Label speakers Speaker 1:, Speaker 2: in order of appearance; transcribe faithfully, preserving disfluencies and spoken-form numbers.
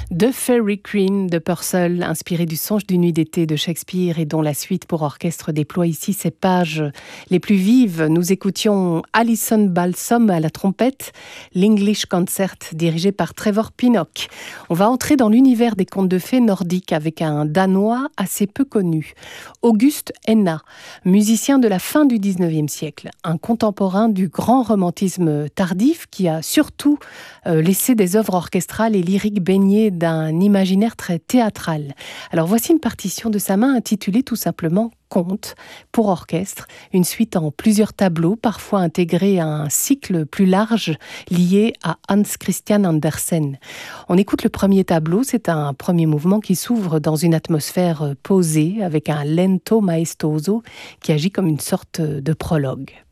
Speaker 1: The Fairy Queen de Purcell, inspiré du Songe d'une nuit d'été de Shakespeare et dont la suite pour orchestre déploie ici ses pages les plus vives. Nous écoutions Alison Balsom à la trompette, l'English Concert dirigé par Trevor Pinnock. On va entrer dans l'univers des contes de fées nordiques avec un Danois assez peu connu, August Enna, musicien de la fin du dix-neuvième siècle, un contemporain du grand romantisme tardif qui a surtout euh, laissé des œuvres orchestrales et lyriques baignées d'un imaginaire très théâtral. Alors voici une partition de sa main intitulée tout simplement Conte pour orchestre, une suite en plusieurs tableaux, parfois intégrée à un cycle plus large lié à Hans Christian Andersen. On écoute le premier tableau, c'est un premier mouvement qui s'ouvre dans une atmosphère posée avec un lento maestoso qui agit comme une sorte de prologue.